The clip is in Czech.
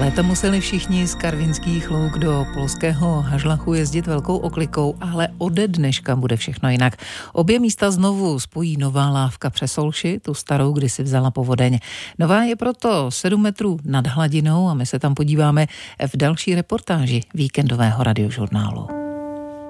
Léta museli všichni z Karvinských louk do polského Hažlachu jezdit velkou oklikou, ale ode dneška bude všechno jinak. Obě místa znovu spojí nová lávka přes Olši, tu starou kdysi vzala povodeň. Nová je proto 7 metrů nad hladinou a my se tam podíváme v další reportáži víkendového radiožurnálu.